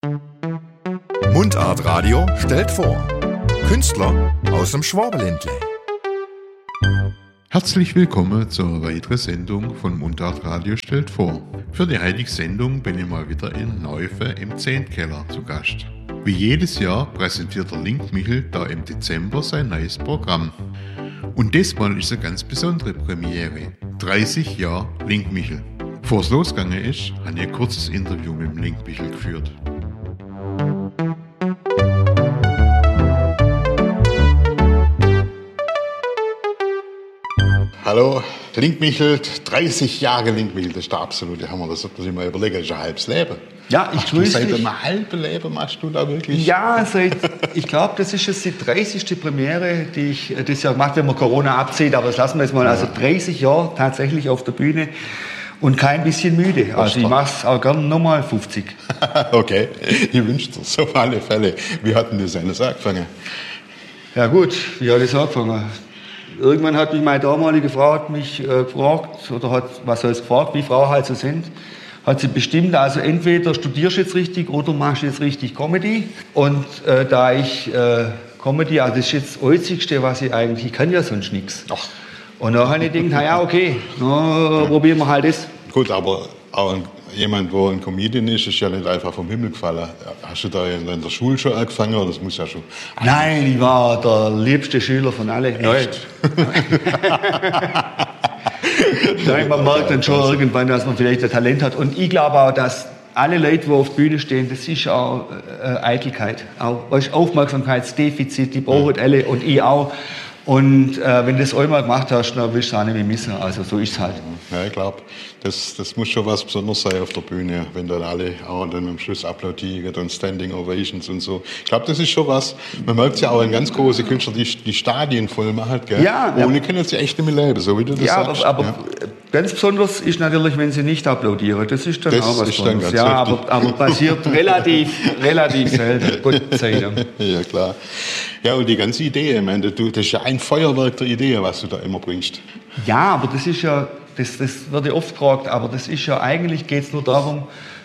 Mundart Radio stellt vor. Künstler aus dem Schwabenländle. Herzlich willkommen zur weiteren Sendung von Mundart Radio stellt vor. Für die heutige Sendung bin ich mal wieder in Neufe im Zehntkeller zu Gast. Wie jedes Jahr präsentiert der Link Michel da im Dezember sein neues Programm. Und diesmal ist eine ganz besondere Premiere. 30 Jahre Link Michel. Bevor es losgegangen ist, habe ich ein kurzes Interview mit dem Link Michel geführt. Hallo, Link Michel, 30 Jahre Link Michel, das ist der absolute Hammer. Das sollte man sich mal überlegen, das ist ein halbes Leben. Ja, ich grüße dich. Seit einem halben Leben machst du da wirklich? Ja, ich glaube, das ist jetzt die 30. Premiere, die ich das Jahr gemacht habe, wenn man Corona abzieht, aber das lassen wir jetzt mal. Also 30 Jahre tatsächlich auf der Bühne und kein bisschen müde. Also ich mache es auch gerne nochmal 50. Okay, ich wünsche dir so auf alle Fälle. Wie hat denn das alles angefangen? Ja gut, wie hat das angefangen? Irgendwann hat mich meine damalige Frau gefragt, oder was heißt gefragt, wie Frauen halt so sind, hat sie bestimmt, also entweder studierst du jetzt richtig oder machst du jetzt richtig Comedy. Und da ich Comedy, also das ist jetzt das Einzigste, was ich eigentlich, ich kann ja sonst nichts. Und dann habe ich gedacht, ja okay, probieren wir halt das. Gut, aber auch jemand, der ein Comedian ist ja nicht einfach vom Himmel gefallen. Hast du da in der Schule schon angefangen oder das muss ja schon? Nein, ich war der liebste Schüler von allen. Echt? Nein, man merkt dann schon irgendwann, dass man vielleicht ein Talent hat. Und ich glaube auch, dass alle Leute, die auf der Bühne stehen, das ist auch Eitelkeit. Auch Aufmerksamkeitsdefizit, die brauchen alle und ich auch. Und wenn du das einmal gemacht hast, dann willst du es auch nicht mehr missen. Also so ist es halt. Ja, ich glaube, das muss schon was Besonderes sein auf der Bühne, wenn dann alle auch dann am Schluss applaudieren und Standing Ovations und so. Ich glaube, das ist schon was. Man merkt ja auch an ganz große Künstler, die Stadien voll machen, gell? Ja, ohne können sie echt nicht mehr leben, so wie du das sagst. Aber ganz besonders ist natürlich, wenn sie nicht applaudieren. Das ist dann das auch was Besonderes. Ja, aber passiert relativ selten. Gott sei Dank. Ja, klar. Ja, und die ganze Idee, ich meine, das ist ja ein Feuerwerk der Idee, was du da immer bringst. Ja, aber das ist ja, das wird ja oft gefragt, aber das ist ja, eigentlich geht es nur darum,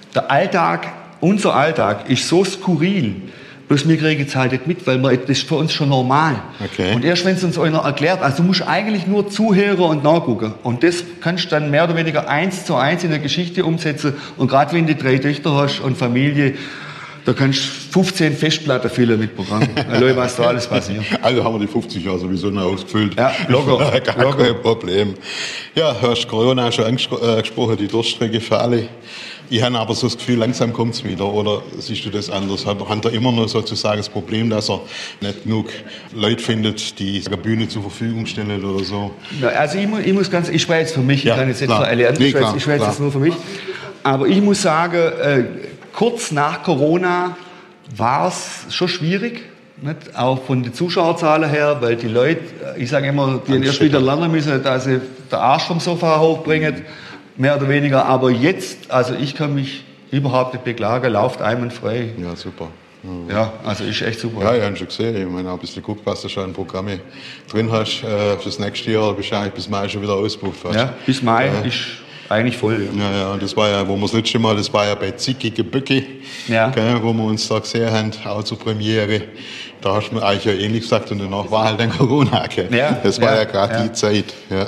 unser Alltag ist so skurril, bloß wir kriegen es halt nicht mit, weil das ist für uns schon normal. Okay. Und erst wenn es uns einer erklärt, also du musst eigentlich nur zuhören und nachgucken. Und das kannst du dann mehr oder weniger 1:1 in der Geschichte umsetzen. Und gerade wenn du 3 Töchter hast und Familie, da kannst du 15 Festplatten füllen mit Programm. Allein, was da alles passiert. Also haben wir die 50 Jahre sowieso noch ausgefüllt. Ja, locker. Kein Problem. Ja, du hast Corona schon angesprochen, die Durststrecke für alle. Ich habe aber so das Gefühl, langsam kommt es wieder. Oder siehst du das anders? Hat er immer noch sozusagen das Problem, dass er nicht genug Leute findet, die eine Bühne zur Verfügung stellen oder so? Ja, also ich spreche jetzt für mich, ich kann jetzt nicht für alle anderen, ich spreche jetzt nur für mich. Aber ich muss sagen, kurz nach Corona war es schon schwierig, nicht? Auch von den Zuschauerzahlen her, weil die Leute, ich sage immer, die erst wieder lernen müssen, dass sie den Arsch vom Sofa hochbringen, mehr oder weniger. Aber jetzt, also ich kann mich überhaupt nicht beklagen, läuft einwandfrei. Ja, super. Ja, also ist echt super. Ja, ich habe schon gesehen. Ich meine, auch ein bisschen geguckt, was du schon an Programme drin hast. Fürs nächste Jahr bist du eigentlich bis Mai schon wieder ausgebucht. Ja, bis Mai ist eigentlich voll. Ja, und das war ja, wo wir das letzte Mal, das war ja bei Zickige Böcke, wo wir uns da gesehen haben, auch zur Premiere. Da hast du mir eigentlich ja ähnlich gesagt und danach war halt dann Corona. Ja, das war ja gerade die Zeit. Ja.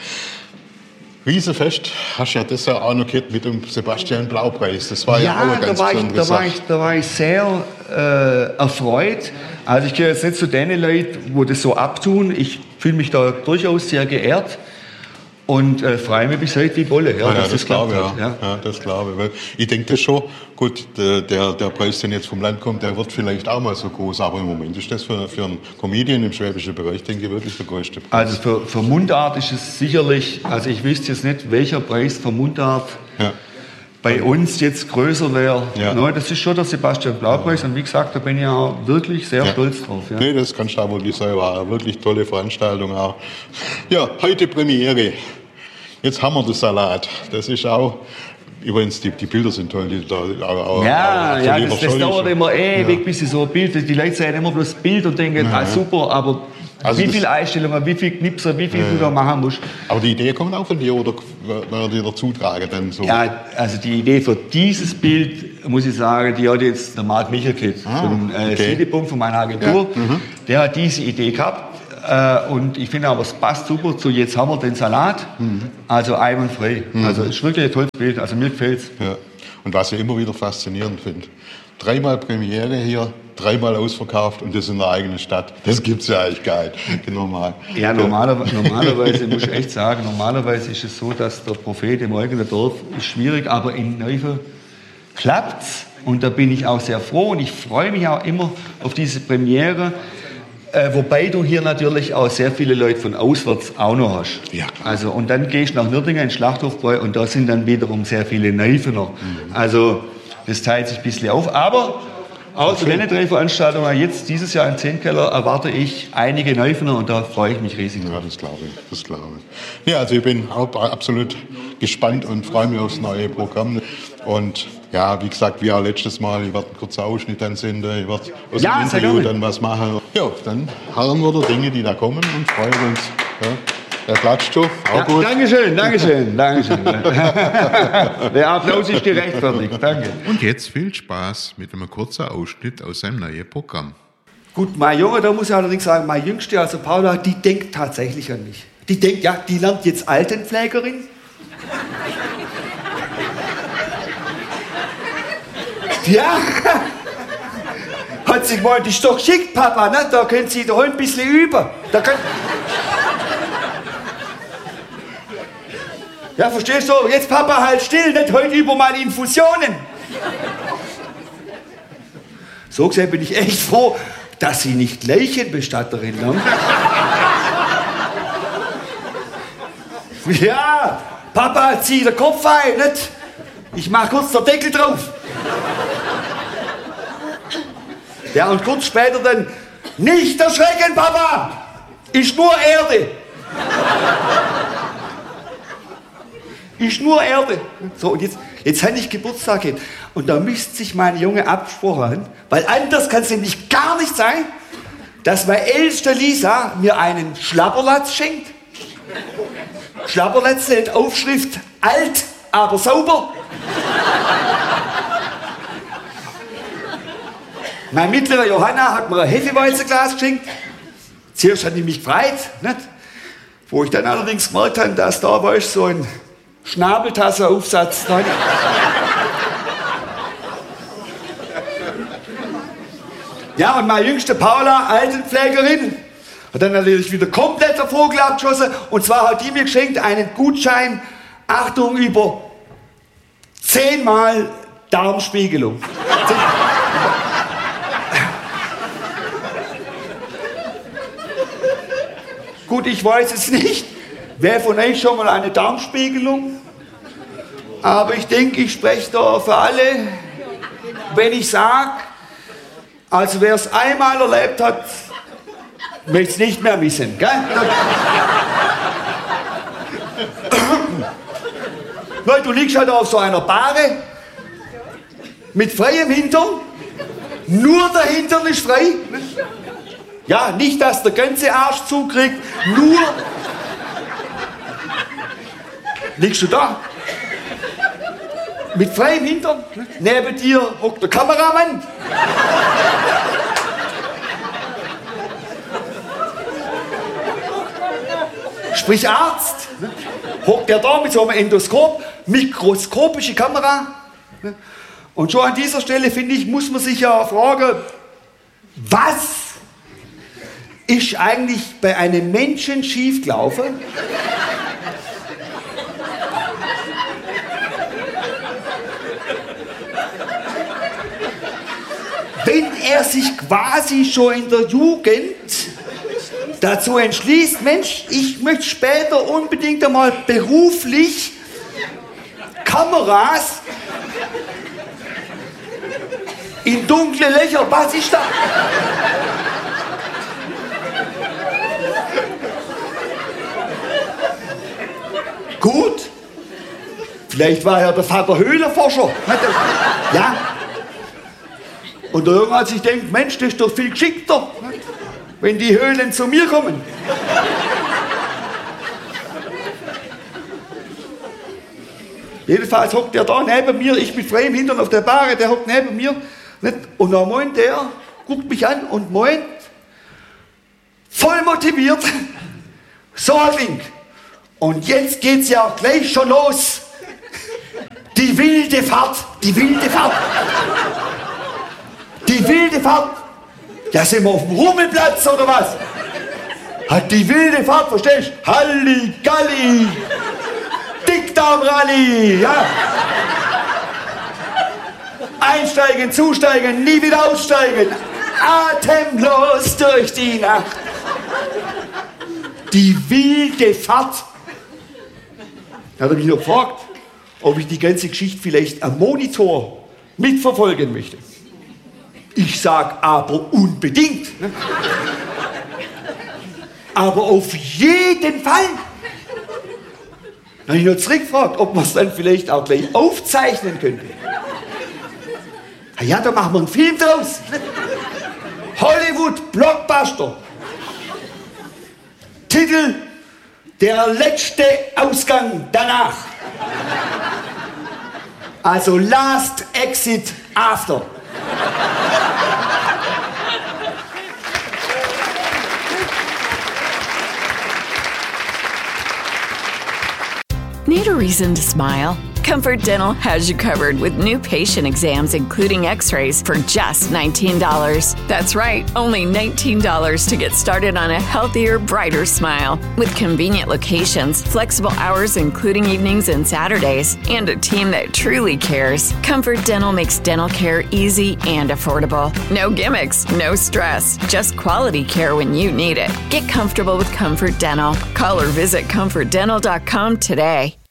Riesenfest, hast ja das ja auch noch gehört mit dem Sebastian Blau-Preis. Das war ja auch eine ganz besondere Sache. Da war ich sehr erfreut. Also ich gehöre jetzt nicht zu den Leuten, die das so abtun. Ich fühle mich da durchaus sehr geehrt. Und freue mich bis heute wie Bolle. Ja, das glaube ich. Ja, das glaube ich. Weil ich denke das schon, gut, der Preis, der jetzt vom Land kommt, der wird vielleicht auch mal so groß. Aber im Moment ist das für einen Comedian im schwäbischen Bereich, denke ich, wirklich der größte Preis. Also für Mundart ist es sicherlich, also ich wüsste jetzt nicht, welcher Preis für Mundart bei uns jetzt größer wäre. Ja. No, das ist schon der Sebastian Blau-Preis. Und wie gesagt, da bin ich auch wirklich sehr stolz drauf. Ja. Nee, das kannst du auch wirklich sagen. War eine wirklich tolle Veranstaltung auch. Ja, heute Premiere. Jetzt haben wir den Salat. Das ist auch, übrigens, die Bilder sind toll. Die da auch, das dauert immer ewig, bis sie so ein Bild, die Leute sehen immer bloß Bild und denken, super, aber Also wie viele Einstellungen, wie viele Knipser, wie viel du da machen musst. Aber die Idee kommt auch von dir oder wer dir dazu tragen dann so? Ja, also die Idee für dieses Bild, muss ich sagen, die hat jetzt der Marc Michelkit von Siedepunkt von meiner Agentur. Ja. Der hat diese Idee gehabt. Und ich finde aber, es passt super zu jetzt haben wir den Salat, also einwandfrei. Also es ist wirklich ein tolles Bild, also mir gefällt es. Ja. Und was ich immer wieder faszinierend finde, 3-mal Premiere hier, 3-mal ausverkauft und das in der eigenen Stadt. Das gibt es ja eigentlich gar nicht. Normal. Ja, normalerweise muss ich echt sagen, normalerweise ist es so, dass der Prophet im eigenen Dorf ist schwierig, aber in Neufe klappt's. Und da bin ich auch sehr froh und ich freue mich auch immer auf diese Premiere. Wobei du hier natürlich auch sehr viele Leute von auswärts auch noch hast. Ja, klar. Also, und dann gehst du nach Nördlingen in Schlachthofbräu und da sind dann wiederum sehr viele Neufener. Also das teilt sich ein bisschen auf. Aber auch zu den 3 Veranstaltungen, jetzt dieses Jahr im Zehntkeller, erwarte ich einige Neufener und da freue ich mich riesig. Ja, das glaube ich. Ja, also ich bin auch absolut gespannt und freue mich aufs neue Programm. Und ja, wie gesagt, wie auch letztes Mal, ich werde einen kurzen Ausschnitt ansenden, ich werde aus dem Interview dann was machen. Ja, dann harren wir der Dinge, die da kommen und freuen uns. Ja. Der klatscht schon, auch gut. Dankeschön. Der Applaus ist gerechtfertigt, danke. Und jetzt viel Spaß mit einem kurzen Ausschnitt aus seinem neuen Programm. Gut, mein Junge, da muss ich allerdings sagen, meine Jüngste, also Paula, die denkt tatsächlich an mich. Die denkt, ja, die lernt jetzt Altenpflegerin. Ja, hat sie gemeint, ist doch geschickt, Papa, ne? Da können Sie da ein bisschen üben. Ja, verstehst du? Jetzt Papa, halt still, nicht heute über meine Infusionen. So gesehen bin ich echt froh, dass sie nicht Leichenbestatterin lernt. Ja, Papa, zieh den Kopf ein, nicht? Ich mach kurz den Deckel drauf. Ja, und kurz später dann, nicht erschrecken, Papa! Ist nur Erde. Ist nur Erde. So, und jetzt habe ich Geburtstag hin. Und da müsste sich meine Junge abgesprochen haben, weil anders kann es nämlich gar nicht sein, dass meine älteste Lisa mir einen Schlapperlatz schenkt. Schlapperlatz mit Aufschrift alt, aber sauber. Meine mittlere Johanna hat mir ein Hefeweizenglas geschenkt. Zuerst hat die mich gefreut, nicht? Wo ich dann allerdings gemerkt habe, dass da war so ein Schnabeltassenaufsatz drin. Ja, und meine jüngste Paula, Altenpflegerin, hat dann natürlich wieder komplett der Vogel abgeschossen. Und zwar hat die mir geschenkt einen Gutschein, Achtung, über 10-mal Darmspiegelung. Gut, ich weiß es nicht, wer von euch schon mal eine Darmspiegelung? Aber ich denke, ich spreche da für alle, wenn ich sage, also wer es einmal erlebt hat, möchte es nicht mehr wissen, gell? Weil du liegst halt auf so einer Bahre mit freiem Hintern, nur der Hintern ist frei. Ja, nicht, dass der ganze Arsch zukriegt, nur... Liegst du da? Mit freiem Hintern? Neben dir hockt der Kameramann. Sprich Arzt. Hockt der da mit so einem Endoskop, mikroskopische Kamera. Und schon an dieser Stelle, finde ich, muss man sich ja fragen, was ist eigentlich bei einem Menschen schiefgelaufen? Wenn er sich quasi schon in der Jugend dazu entschließt, Mensch, ich möchte später unbedingt einmal beruflich Kameras in dunkle Löcher, was ist da? Gut, vielleicht war ja der Vater Höhlenforscher. Ja. Und irgendwann hat sich gedacht, Mensch, das ist doch viel geschickter. wenn die Höhlen zu mir kommen. Jedenfalls hockt der da neben mir, ich mit freiem Hintern auf der Bahre, der hockt neben mir. Nicht? Und dann meint der, guckt mich an und meint, voll motiviert, so ein Ding. Und jetzt geht's ja auch gleich schon los. Die wilde Fahrt, die wilde Fahrt. Die wilde Fahrt. Ja, sind wir auf dem Rummelplatz oder was? Hat die wilde Fahrt, verstehst du? Halligalli. Dickdarmrallye, ja. Einsteigen, zusteigen, nie wieder aussteigen. Atemlos durch die Nacht. Die wilde Fahrt. Da hat er mich noch gefragt, ob ich die ganze Geschichte vielleicht am Monitor mitverfolgen möchte. Ich sag aber unbedingt. Ne? Aber auf jeden Fall. Dann habe ich noch zurückgefragt, ob man es dann vielleicht auch gleich aufzeichnen könnte. Ja, da machen wir einen Film draus. Hollywood Blockbuster. Titel: Der letzte Ausgang danach. Also Last Exit After. Need a reason to smile? Comfort Dental has you covered with new patient exams, including x-rays, for just $19. That's right, only $19 to get started on a healthier, brighter smile. With convenient locations, flexible hours including evenings and Saturdays, and a team that truly cares, Comfort Dental makes dental care easy and affordable. No gimmicks, no stress, just quality care when you need it. Get comfortable with Comfort Dental. Call or visit comfortdental.com today.